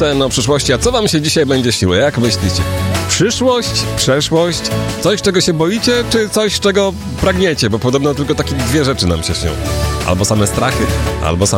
sen o przyszłości. A co wam się dzisiaj będzie śniło? Jak myślicie? Przyszłość? Przeszłość? Coś, czego się boicie, czy coś, czego pragniecie? Bo podobno tylko takie dwie rzeczy nam się śnią. Albo same strachy, albo same